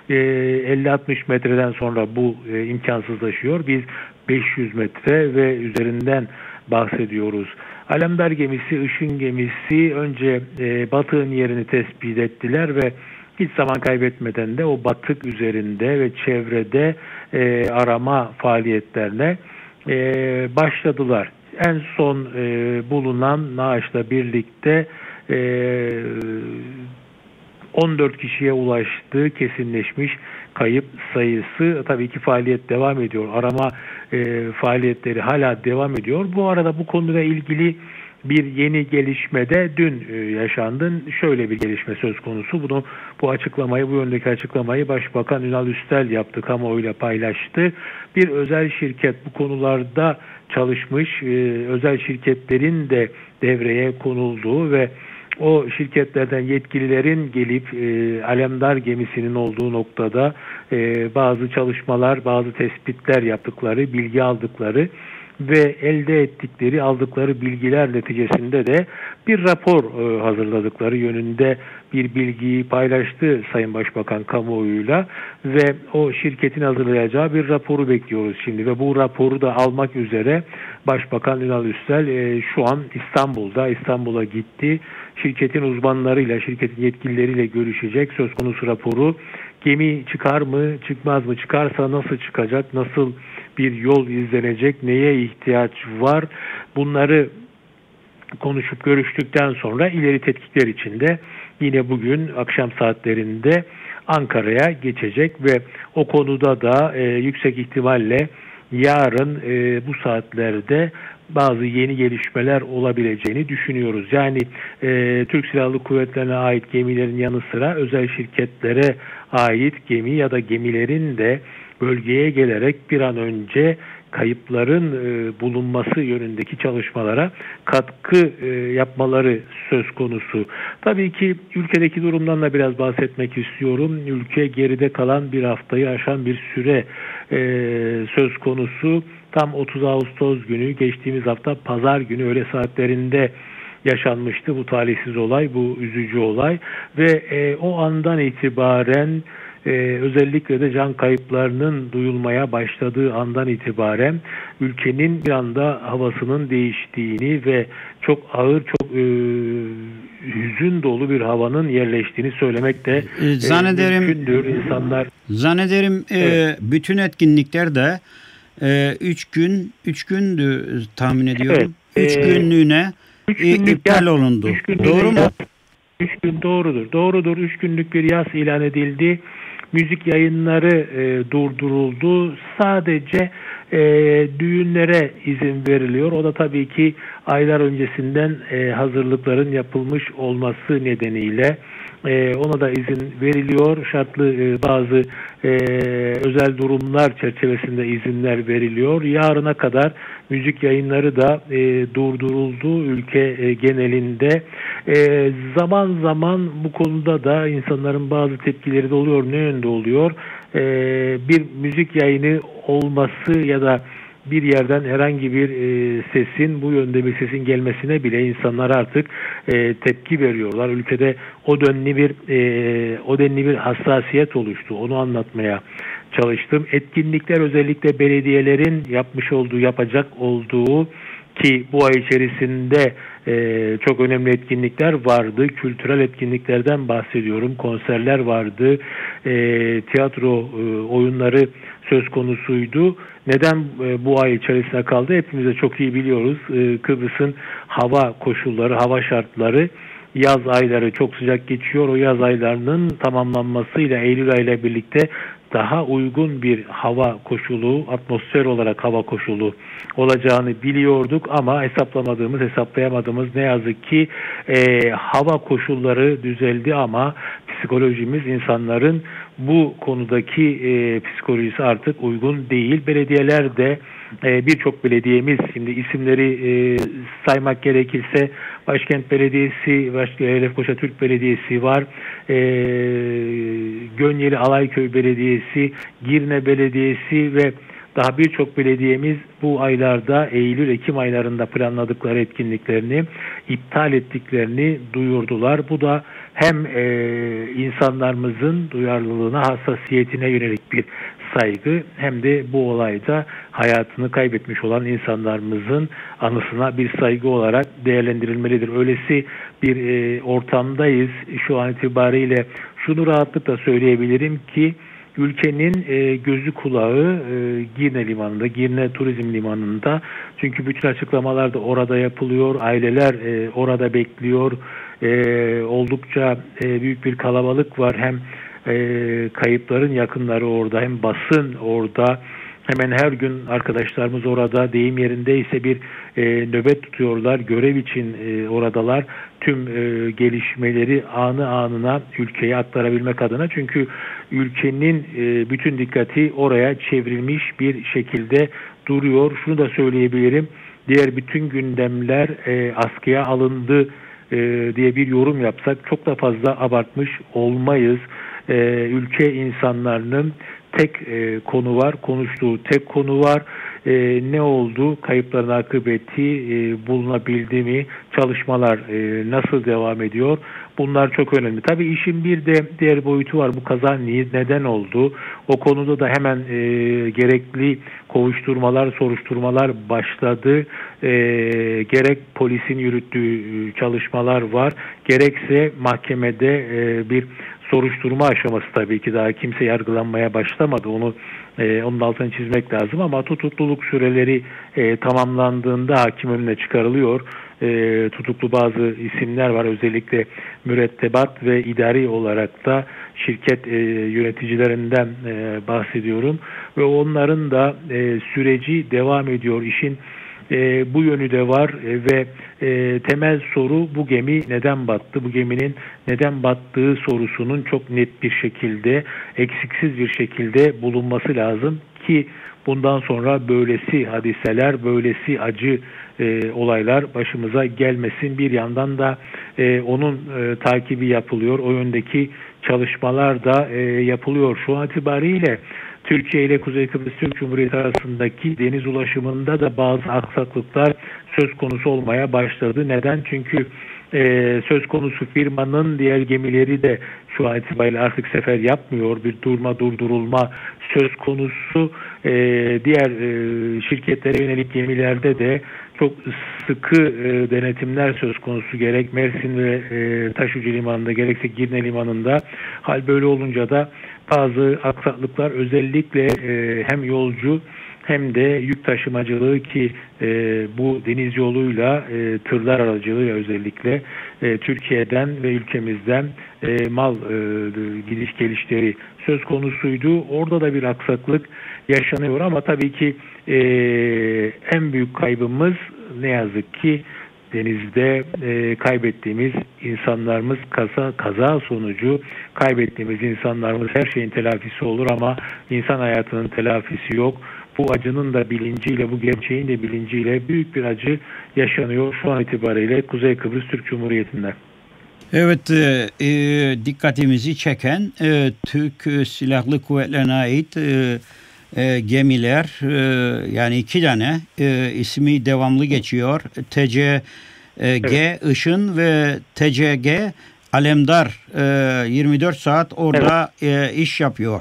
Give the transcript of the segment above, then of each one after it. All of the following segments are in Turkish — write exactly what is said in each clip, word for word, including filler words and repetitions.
e, elli altmış metreden sonra bu e, imkansızlaşıyor. Biz beş yüz metre ve üzerinden bahsediyoruz. Alemdar gemisi, Işın gemisi önce e, batığın yerini tespit ettiler ve hiç zaman kaybetmeden de o batık üzerinde ve çevrede e, arama faaliyetlerine e, başladılar. En son e, bulunan naaşla birlikte e, on dört kişiye ulaştığı kesinleşmiş kayıp sayısı. Tabii ki faaliyet devam ediyor. Arama e, faaliyetleri hala devam ediyor. Bu arada bu konuyla ilgili bir yeni gelişme de dün e, yaşandı. Şöyle bir gelişme söz konusu. Bunu bu açıklamayı, bu yöndeki açıklamayı Başbakan Ünal Üstel yaptı, kamuoyuyla paylaştı. Bir özel şirket bu konularda çalışmış, e, özel şirketlerin de devreye konulduğu ve o şirketlerden yetkililerin gelip e, Alemdar gemisinin olduğu noktada e, bazı çalışmalar, bazı tespitler yaptıkları, bilgi aldıkları ve elde ettikleri, aldıkları bilgiler neticesinde de bir rapor e, hazırladıkları yönünde bir bilgiyi paylaştı Sayın Başbakan kamuoyuyla ve o şirketin hazırlayacağı bir raporu bekliyoruz şimdi ve bu raporu da almak üzere Başbakan Ünal Üstel e, şu an İstanbul'da, İstanbul'a gitti. Şirketin uzmanlarıyla, şirketin yetkilileriyle görüşecek. Söz konusu raporu gemi çıkar mı, çıkmaz mı, çıkarsa nasıl çıkacak, nasıl bir yol izlenecek, neye ihtiyaç var, bunları konuşup görüştükten sonra ileri tetkikler için de yine bugün akşam saatlerinde Ankara'ya geçecek ve o konuda da e, yüksek ihtimalle yarın e, bu saatlerde bazı yeni gelişmeler olabileceğini düşünüyoruz. Yani e, Türk Silahlı Kuvvetleri'ne ait gemilerin yanı sıra özel şirketlere ait gemi ya da gemilerin de bölgeye gelerek bir an önce kayıpların e, bulunması yönündeki çalışmalara katkı e, yapmaları söz konusu. Tabii ki ülkedeki durumdan da biraz bahsetmek istiyorum. Ülke geride kalan bir haftayı aşan bir süre e, söz konusu. Tam otuz Ağustos günü, geçtiğimiz hafta pazar günü öğle saatlerinde yaşanmıştı bu talihsiz olay, bu üzücü olay ve e, o andan itibaren e, özellikle de can kayıplarının duyulmaya başladığı andan itibaren ülkenin bir anda havasının değiştiğini ve çok ağır, çok e, hüzün dolu bir havanın yerleştiğini söylemek de e, zannederim, mümkündür. İnsanlar zannederim e, evet. bütün etkinliklerde e, üç gün, üç gündü tahmin ediyorum. Evet. Üç e, günlüğüne Üç günlük iptal yaz, olundu. Doğru mu? Yaz, üç gün doğrudur. Doğrudur. Üç günlük bir yaz ilan edildi. Müzik yayınları e, durduruldu. Sadece e, düğünlere izin veriliyor. O da tabii ki aylar öncesinden e, hazırlıkların yapılmış olması nedeniyle e, ona da izin veriliyor. Şartlı e, bazı e, özel durumlar çerçevesinde izinler veriliyor. Yarına kadar müzik yayınları da e, durduruldu ülke e, genelinde. E, zaman zaman bu konuda da insanların bazı tepkileri de oluyor. Ne yönde oluyor? E, bir müzik yayını olması ya da bir yerden herhangi bir e, sesin, bu yönde bir sesin gelmesine bile insanlar artık e, tepki veriyorlar. Ülkede o denli bir e, o denli bir hassasiyet oluştu. Onu anlatmaya çalıştım. Etkinlikler özellikle belediyelerin yapmış olduğu, yapacak olduğu ki bu ay içerisinde e, çok önemli etkinlikler vardı. Kültürel etkinliklerden bahsediyorum. Konserler vardı. E, tiyatro e, oyunları söz konusuydu. Neden e, bu ay içerisinde kaldı? Hepimiz de çok iyi biliyoruz. E, Kıbrıs'ın hava koşulları, hava şartları, yaz ayları çok sıcak geçiyor. O yaz aylarının tamamlanmasıyla Eylül ayıyla birlikte daha uygun bir hava koşulu, atmosfer olarak hava koşulu olacağını biliyorduk ama hesaplamadığımız, hesaplayamadığımız ne yazık ki e, hava koşulları düzeldi ama psikolojimiz, insanların bu konudaki e, psikolojisi artık uygun değil. Belediyeler de e, birçok belediyemiz, şimdi isimleri e, saymak gerekirse Başkent Belediyesi, Lefkoşa Türk Belediyesi var, e, Gönyeli Alayköy Belediyesi, Girne Belediyesi ve daha birçok belediyemiz bu aylarda, Eylül-Ekim aylarında planladıkları etkinliklerini iptal ettiklerini duyurdular. Bu da hem e, insanlarımızın duyarlılığına, hassasiyetine yönelik bir saygı, hem de bu olayda hayatını kaybetmiş olan insanlarımızın anısına bir saygı olarak değerlendirilmelidir. Öylesi bir e, ortamdayız. Şu an itibariyle şunu rahatlıkla söyleyebilirim ki ülkenin e, gözü kulağı e, Girne Limanı'nda, Girne Turizm Limanı'nda. Çünkü bütün açıklamalar da orada yapılıyor. Aileler e, orada bekliyor. E, oldukça e, büyük bir kalabalık var. Hem e, kayıpların yakınları orada, hem basın orada. Hemen her gün arkadaşlarımız orada, deyim yerindeyse bir e, nöbet tutuyorlar, görev için e, oradalar. Tüm e, gelişmeleri anı anına ülkeye aktarabilmek adına. Çünkü ülkenin e, bütün dikkati oraya çevrilmiş bir şekilde duruyor. Şunu da söyleyebilirim, diğer bütün gündemler e, askıya alındı e, diye bir yorum yapsak çok da fazla abartmış olmayız. E, ülke insanlarının tek e, konu var, konuştuğu tek konu var. E, ne oldu? Kayıpların akıbeti e, bulunabildi mi? Çalışmalar e, nasıl devam ediyor? Bunlar çok önemli. Tabii işin bir de diğer boyutu var. Bu kaza niye, neden oldu? O konuda da hemen e, gerekli kovuşturmalar, soruşturmalar başladı. E, gerek polisin yürüttüğü çalışmalar var, gerekse mahkemede e, bir soruşturma aşaması, tabii ki daha kimse yargılanmaya başlamadı. Onu e, onun altını çizmek lazım ama tutukluluk süreleri e, tamamlandığında hakim önüne çıkarılıyor. E, tutuklu bazı isimler var. Özellikle mürettebat ve idari olarak da şirket e, yöneticilerinden e, bahsediyorum. Ve onların da e, süreci devam ediyor. İşin E, bu yönü de var e, ve e, temel soru, bu gemi neden battı? Bu geminin neden battığı sorusunun çok net bir şekilde, eksiksiz bir şekilde bulunması lazım ki bundan sonra böylesi hadiseler, böylesi acı e, olaylar başımıza gelmesin. Bir yandan da e, onun e, takibi yapılıyor. O yöndeki çalışmalar da e, yapılıyor. Şu an itibariyle Türkiye ile Kuzey Kıbrıs Türk Cumhuriyeti arasındaki deniz ulaşımında da bazı aksaklıklar söz konusu olmaya başladı. Neden? Çünkü e, söz konusu firmanın diğer gemileri de şu an itibariyle artık sefer yapmıyor. Bir durma durdurulma söz konusu. E, diğer e, şirketlere yönelik gemilerde de çok sıkı e, denetimler söz konusu, gerek Mersin ve e, Taşucu Limanı'nda gerekse Girne Limanı'nda. Hal böyle olunca da bazı aksaklıklar, özellikle e, hem yolcu hem de yük taşımacılığı ki e, bu deniz yoluyla e, tırlar aracılığıyla özellikle e, Türkiye'den ve ülkemizden e, mal e, gidiş gelişleri söz konusuydu. Orada da bir aksaklık yaşanıyor ama tabii ki e, en büyük kaybımız ne yazık ki denizde e, kaybettiğimiz insanlarımız, kaza, kaza sonucu kaybettiğimiz insanlarımız. Her şeyin telafisi olur ama insan hayatının telafisi yok. Bu acının da bilinciyle, bu gerçeğin de bilinciyle büyük bir acı yaşanıyor şu an itibariyle Kuzey Kıbrıs Türk Cumhuriyeti'nde. Evet, e, e, dikkatimizi çeken e, Türk Silahlı Kuvvetleri'ne ait e, e, gemiler, e, yani iki tane e, ismi devamlı geçiyor. T C G evet. Işın ve T C G Alemdar e, yirmi dört saat orada evet. e, iş yapıyor.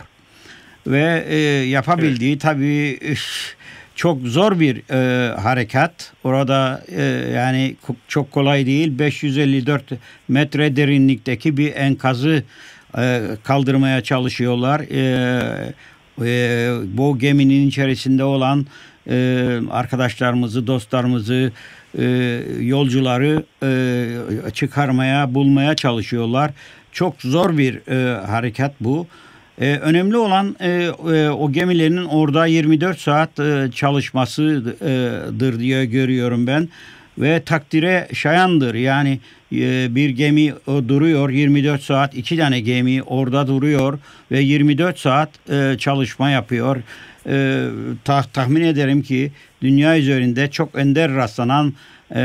Ve e, yapabildiği evet. tabii çok zor bir e, harekat. Orada e, yani çok kolay değil. beş yüz elli dört metre derinlikteki bir enkazı e, kaldırmaya çalışıyorlar. E, e, bu geminin içerisinde olan e, arkadaşlarımızı, dostlarımızı, e, yolcuları e, çıkarmaya, bulmaya çalışıyorlar. Çok zor bir e, harekat bu. Ee, önemli olan e, e, o gemilerin orada yirmi dört saat e, çalışmasıdır diye görüyorum ben ve takdire şayandır. Yani e, bir gemi o, duruyor yirmi dört saat, iki tane gemi orada duruyor ve yirmi dört saat e, çalışma yapıyor. E, tah, tahmin ederim ki dünya üzerinde çok ender rastlanan e, e,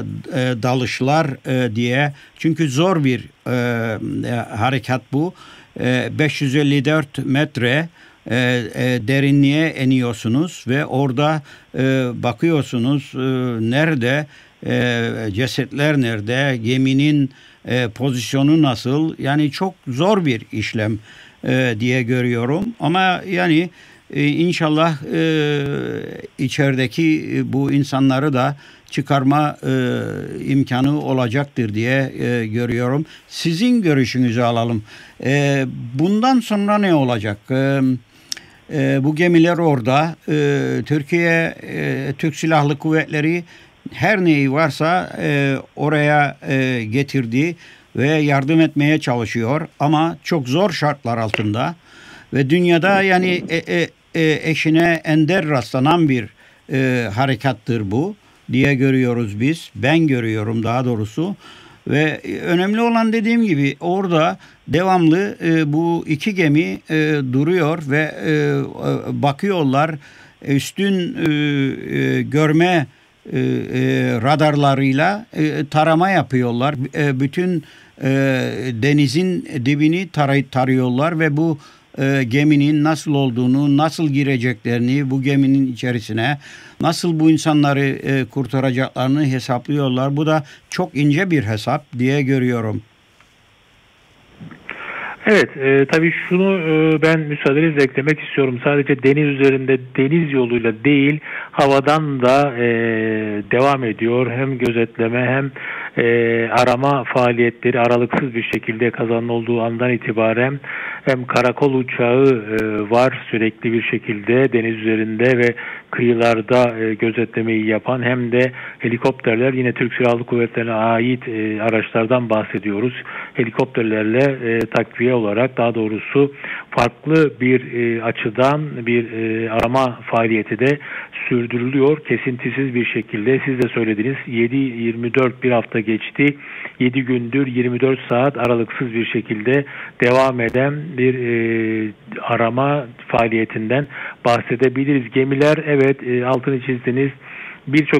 dalışlar e, diye, çünkü zor bir e, e, harekat bu. beş yüz elli dört metre e, e, derinliğe iniyorsunuz ve orada e, bakıyorsunuz e, nerede e, cesetler nerede, geminin e, pozisyonu nasıl? Yani çok zor bir işlem e, diye görüyorum. Ama yani e, inşallah e, içerideki e, bu insanları da çıkarma e, imkanı olacaktır diye e, görüyorum. Sizin görüşünüzü alalım. E, bundan sonra ne olacak? E, e, bu gemiler orada. E, Türkiye, e, Türk Silahlı Kuvvetleri her neyi varsa e, oraya e, getirdi ve yardım etmeye çalışıyor. Ama çok zor şartlar altında ve dünyada yani e, e, e, eşine ender rastlanan bir e, harekattır bu diye görüyoruz biz. Ben görüyorum daha doğrusu. Ve önemli olan dediğim gibi orada devamlı e, bu iki gemi e, duruyor ve e, bakıyorlar üstün e, e, görme e, e, radarlarıyla e, tarama yapıyorlar. E, bütün e, denizin dibini taray- tarıyorlar ve bu e, geminin nasıl olduğunu, nasıl gireceklerini bu geminin içerisine, nasıl bu insanları e, kurtaracaklarını hesaplıyorlar. Bu da çok ince bir hesap diye görüyorum. Evet, e, tabii şunu e, ben müsaadenizle eklemek istiyorum. Sadece deniz üzerinde deniz yoluyla değil, havadan da e, devam ediyor. Hem gözetleme hem e, arama faaliyetleri aralıksız bir şekilde kazanın olduğu andan itibaren hem karakol uçağı e, var sürekli bir şekilde deniz üzerinde ve kıyılarda e, gözetlemeyi yapan hem de helikopterler, yine Türk Silahlı Kuvvetleri'ne ait e, araçlardan bahsediyoruz. Helikopterlerle e, takviye olarak, daha doğrusu farklı bir e, açıdan bir e, arama faaliyeti de sürdürülüyor. Kesintisiz bir şekilde, siz de söylediniz, yedi yirmi dört bir hafta geçti. yedi gündür yirmi dört saat aralıksız bir şekilde devam eden bir e, arama faaliyetinden bahsedebiliriz. Gemiler, evet, e, altını çizdiniz, birçok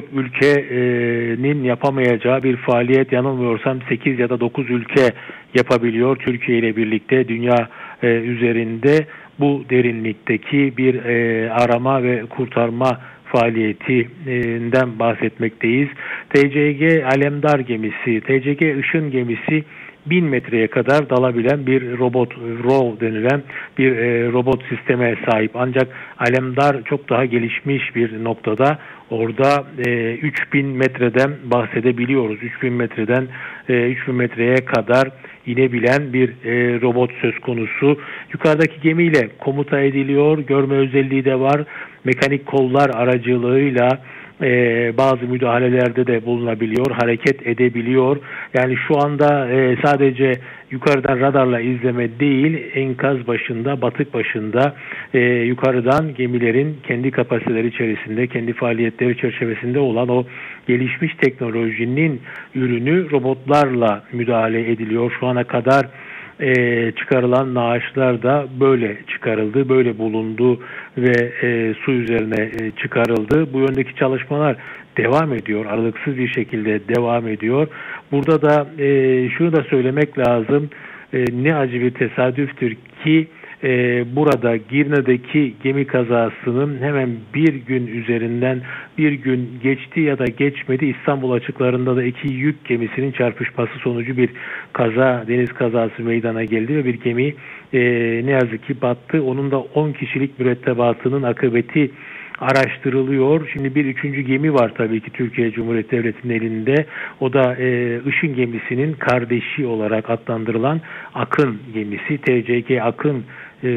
ülkenin yapamayacağı bir faaliyet, yanılmıyorsam sekiz ya da dokuz ülke yapabiliyor Türkiye ile birlikte dünya e, üzerinde bu derinlikteki bir e, arama ve kurtarma faaliyetinden bahsetmekteyiz. T C G Alemdar gemisi, T C G Işın gemisi bin metreye kadar dalabilen bir robot, row denilen bir e, robot sisteme sahip. Ancak Alemdar çok daha gelişmiş bir noktada. Orada e, üç bin metreden bahsedebiliyoruz. üç bin metreden e, üç bin metreye kadar inebilen bir e, robot söz konusu. Yukarıdaki gemiyle komuta ediliyor. Görme özelliği de var. Mekanik kollar aracılığıyla Ee, bazı müdahalelerde de bulunabiliyor, hareket edebiliyor. Yani şu anda e, sadece yukarıdan radarla izleme değil, enkaz başında, batık başında e, yukarıdan gemilerin kendi kapasiteleri içerisinde, kendi faaliyetleri çerçevesinde olan o gelişmiş teknolojinin ürünü robotlarla müdahale ediliyor. Şu ana kadar E, çıkarılan naaşlar da böyle çıkarıldı, böyle bulundu ve e, su üzerine e, çıkarıldı. Bu yöndeki çalışmalar devam ediyor, aralıksız bir şekilde devam ediyor. Burada da e, şunu da söylemek lazım, e, ne acı bir tesadüftür ki e, burada Girne'deki gemi kazasının hemen bir gün üzerinden bir gün geçti ya da geçmedi. İstanbul açıklarında da iki yük gemisinin çarpışması sonucu bir kaza, deniz kazası meydana geldi ve bir gemi e, ne yazık ki battı. Onun da on kişilik mürettebatının akıbeti araştırılıyor. Şimdi bir üçüncü gemi var tabii ki Türkiye Cumhuriyeti Devleti'nin elinde. O da e, Işın gemisinin kardeşi olarak adlandırılan Akın gemisi. T C G Akın e,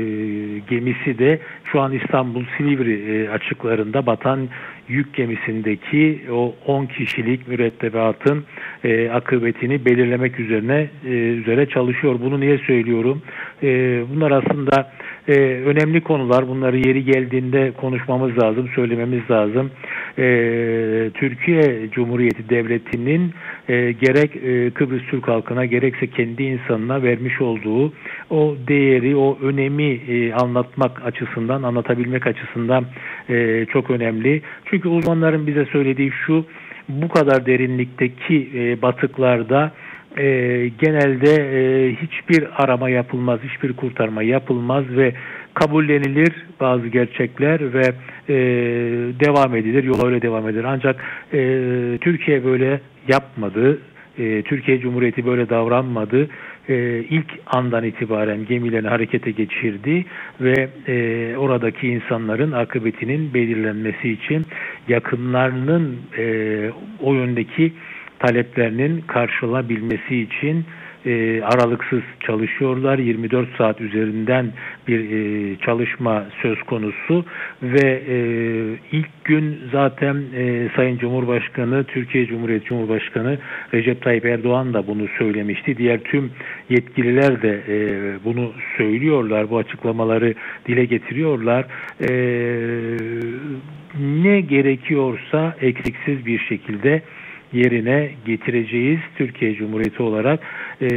gemisi de şu an İstanbul Silivri e, açıklarında batan yük gemisindeki o on kişilik mürettebatın e, akıbetini belirlemek üzerine e, üzere çalışıyor. Bunu niye söylüyorum? E, bunlar aslında e, önemli konular. Bunları yeri geldiğinde konuşmamız lazım, söylememiz lazım. E, Türkiye Cumhuriyeti Devleti'nin e, gerek e, Kıbrıs Türk halkına gerekse kendi insanına vermiş olduğu o değeri, o önemi e, anlatmak açısından, anlatabilmek açısından e, çok önemli. Çünkü uzmanların bize söylediği şu, bu kadar derinlikteki e, batıklarda e, genelde e, hiçbir arama yapılmaz, hiçbir kurtarma yapılmaz ve kabullenilir bazı gerçekler ve e, devam edilir, yol öyle devam edilir. Ancak e, Türkiye böyle yapmadı. E, Türkiye Cumhuriyeti böyle davranmadı. E, ilk andan itibaren gemilerini harekete geçirdi ve e, oradaki insanların akıbetinin belirlenmesi için yakınlarının e, o yöndeki taleplerinin karşılanabilmesi için e, aralıksız çalışıyorlar. yirmi dört saat üzerinden bir e, çalışma söz konusu ve e, ilk gün zaten e, Sayın Cumhurbaşkanı, Türkiye Cumhuriyeti Cumhurbaşkanı Recep Tayyip Erdoğan da bunu söylemişti. Diğer tüm yetkililer de e, bunu söylüyorlar. Bu açıklamaları dile getiriyorlar. E, ne gerekiyorsa eksiksiz bir şekilde yerine getireceğiz. Türkiye Cumhuriyeti olarak e,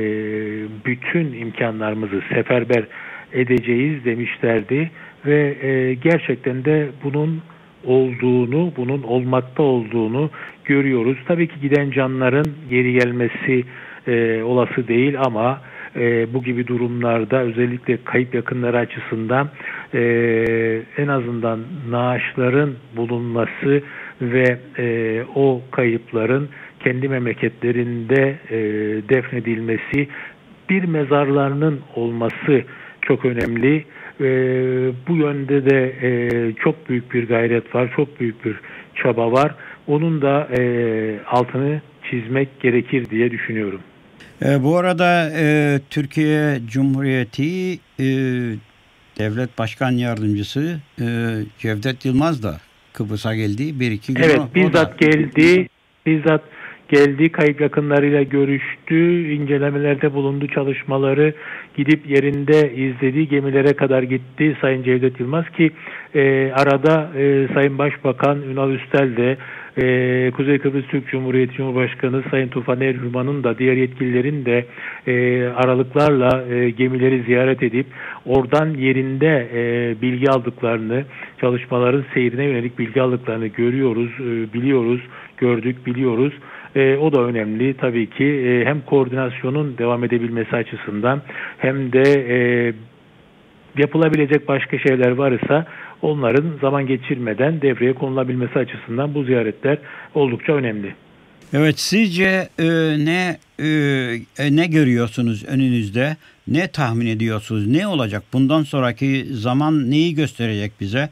bütün imkanlarımızı seferber edeceğiz demişlerdi ve e, gerçekten de bunun olduğunu, bunun olmakta olduğunu görüyoruz. Tabii ki giden canların geri gelmesi e, olası değil ama e, bu gibi durumlarda özellikle kayıp yakınları açısından e, en azından naaşların bulunması ve e, o kayıpların kendi memleketlerinde e, defnedilmesi, bir mezarlarının olması çok önemli. E, bu yönde de e, çok büyük bir gayret var, çok büyük bir çaba var. Onun da e, altını çizmek gerekir diye düşünüyorum. E, bu arada e, Türkiye Cumhuriyeti e, Devlet Başkan Yardımcısı e, Cevdet Yılmaz da Kıbrıs'a geldi. Bir iki gün Evet, orada. bizzat geldi. Bizzat geldi, kayıp yakınlarıyla görüştü, incelemelerde bulundu, çalışmaları gidip yerinde izledi, gemilere kadar gitti Sayın Cevdet Yılmaz ki e, arada e, Sayın Başbakan Ünal Üstel de e, Kuzey Kıbrıs Türk Cumhuriyeti Cumhurbaşkanı Sayın Tufan Erhürman'ın da diğer yetkililerin de e, aralıklarla e, gemileri ziyaret edip oradan yerinde e, bilgi aldıklarını, çalışmaların seyrine yönelik bilgi aldıklarını görüyoruz, e, biliyoruz, gördük, biliyoruz. E, o da önemli tabii ki e, hem koordinasyonun devam edebilmesi açısından hem de e, yapılabilecek başka şeyler varsa onların zaman geçirmeden devreye konulabilmesi açısından bu ziyaretler oldukça önemli. Evet, sizce e, ne e, ne görüyorsunuz önünüzde? Ne tahmin ediyorsunuz? Ne olacak? Bundan sonraki zaman neyi gösterecek bize?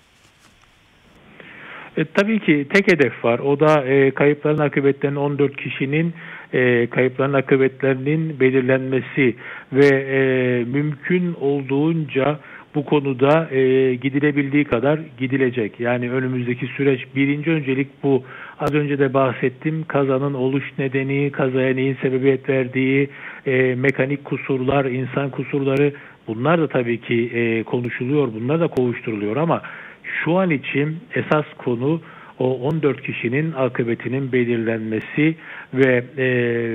E, tabii ki tek hedef var. O da e, kayıpların akıbetlerinin on dört kişinin e, kayıpların akıbetlerinin belirlenmesi ve e, mümkün olduğunca bu konuda e, gidilebildiği kadar gidilecek. Yani önümüzdeki süreç birinci öncelik bu. Az önce de bahsettim. Kazanın oluş nedeni, kazaya neyin sebebiyet verdiği, e, mekanik kusurlar, insan kusurları bunlar da tabii ki e, konuşuluyor. Bunlar da kovuşturuluyor ama şu an için esas konu o on dört kişinin akıbetinin belirlenmesi ve e,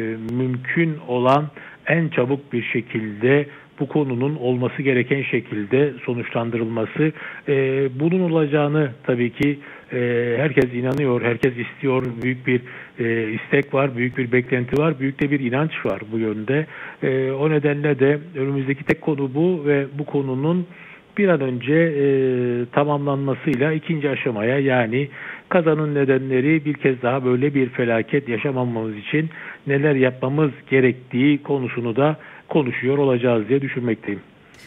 mümkün olan en çabuk bir şekilde bu konunun olması gereken şekilde sonuçlandırılması. E, bunun olacağını tabii ki e, herkes inanıyor, herkes istiyor. Büyük bir e, istek var, büyük bir beklenti var, büyük de bir inanç var bu yönde. E, o nedenle de önümüzdeki tek konu bu ve bu konunun bir an önce e, tamamlanmasıyla ikinci aşamaya yani kazanın nedenleri bir kez daha böyle bir felaket yaşamamamız için neler yapmamız gerektiği konusunu da konuşuyor olacağız diye düşünmekteyim.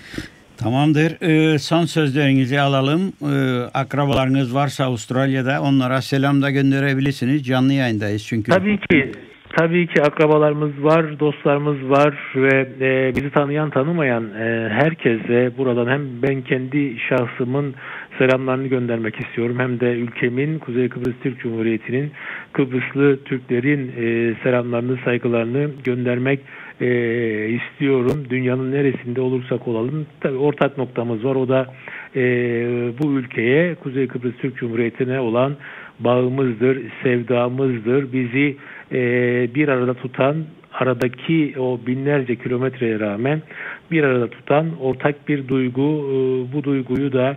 Tamamdır. Ee, son sözlerinizi alalım. Ee, akrabalarınız varsa Avustralya'da onlara selam da gönderebilirsiniz. Canlı yayındayız çünkü. Tabii ki. Tabii ki akrabalarımız var, dostlarımız var ve e, bizi tanıyan tanımayan e, herkese buradan hem ben kendi şahsımın selamlarını göndermek istiyorum hem de ülkemin, Kuzey Kıbrıs Türk Cumhuriyeti'nin, Kıbrıslı Türklerin e, selamlarını, saygılarını göndermek e, istiyorum. Dünyanın neresinde olursak olalım. Tabii ortak noktamız var. O da e, bu ülkeye, Kuzey Kıbrıs Türk Cumhuriyeti'ne olan bağımızdır, sevdamızdır. Bizi e, bir arada tutan, aradaki o binlerce kilometreye rağmen bir arada tutan ortak bir duygu. E, bu duyguyu da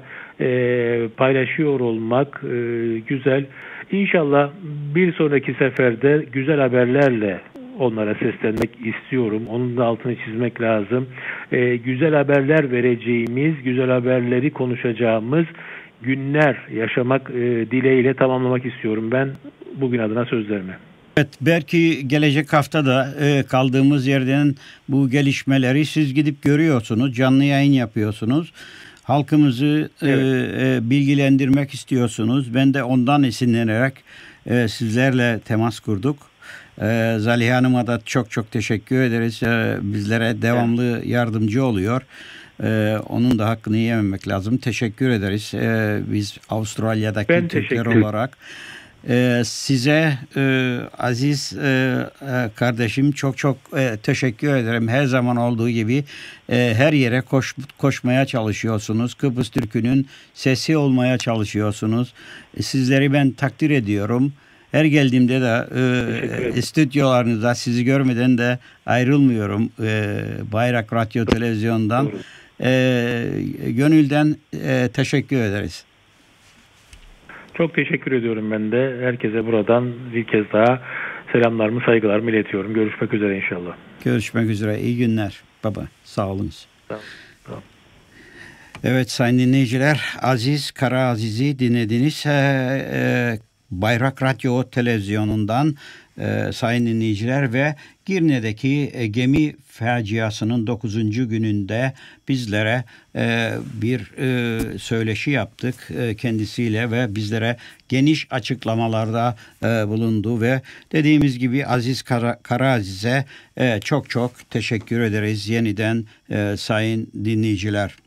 e, paylaşıyor olmak e, güzel. İnşallah bir sonraki seferde güzel haberlerle onlara seslenmek istiyorum. Onun da altını çizmek lazım. E, güzel haberler vereceğimiz, güzel haberleri konuşacağımız günler yaşamak e, dileğiyle tamamlamak istiyorum ben bugün adına sözlerimi. Evet, belki gelecek hafta da e, kaldığımız yerden bu gelişmeleri siz gidip görüyorsunuz, canlı yayın yapıyorsunuz. Halkımızı e, Evet. e, bilgilendirmek istiyorsunuz. Ben de ondan esinlenerek e, sizlerle temas kurduk. E, Zalihe Hanım'a da çok çok teşekkür ederiz. E, bizlere devamlı yardımcı oluyor. E, onun da hakkını yememek lazım. Teşekkür ederiz. E, biz Avustralya'daki Ben Türkler teşekkür ederim. olarak. Ee, size e, aziz e, e, kardeşim çok çok e, teşekkür ederim. Her zaman olduğu gibi e, her yere koş, koşmaya çalışıyorsunuz. Kıbrıs Türk'ünün sesi olmaya çalışıyorsunuz. E, sizleri ben takdir ediyorum. Her geldiğimde de e, stüdyolarınızda sizi görmeden de ayrılmıyorum. E, Bayrak Radyo Televizyon'dan. E, gönülden e, teşekkür ederiz. Çok teşekkür ediyorum ben de. Herkese buradan bir kez daha selamlarımı, saygılarımı iletiyorum. Görüşmek üzere inşallah. Görüşmek üzere. İyi günler baba. Sağ olunuz. Tamam, tamam. Evet sayın dinleyiciler, Aziz Karaaziz'i dinlediniz. Ee, e, Bayrak Radyo Televizyonu'ndan e, sayın dinleyiciler ve Girne'deki e, gemi faciasının dokuzuncu gününde bizlere e, bir e, söyleşi yaptık e, kendisiyle ve bizlere geniş açıklamalarda e, bulundu ve dediğimiz gibi Aziz Kara, Karaaziz'e e, çok çok teşekkür ederiz yeniden e, sayın dinleyiciler.